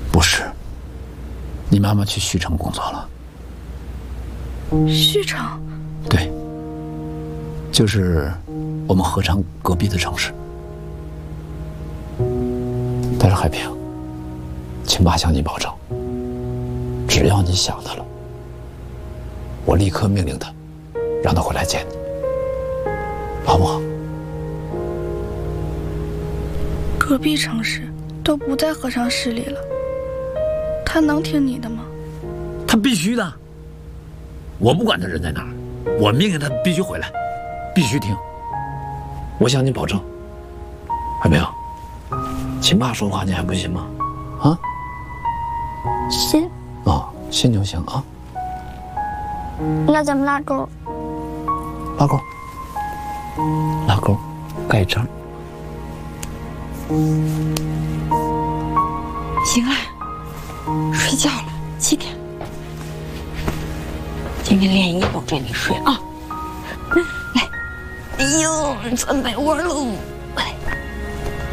不是，你妈妈去徐城工作了。 徐城？ 对，就是我们合昌隔壁的城市。但是海平，亲爸向你保证，只要你想他了，我立刻命令他，让他回来见你，好不好？ 隔壁城市都不在合昌市里了，他能听你的吗？ 他必须的。我不管他人在哪儿，我命令他必须回来，必须听。我向你保证，海平，亲爸说话你还不信吗？啊？ 信。 哦，信就行啊。 那咱们拉钩。 拉钩。拉钩，盖章。 行了，睡觉了，几点？今天连夜保证你睡啊！来，哎呦，钻被窝喽！来。